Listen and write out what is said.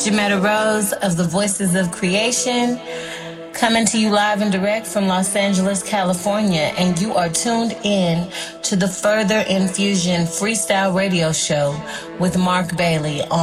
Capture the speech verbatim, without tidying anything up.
Jametta Rose of the Voices of Creation, coming to you live and direct from Los Angeles, California, and you are tuned in to the Further Infusion Freestyle Radio Show with Mark Bailey on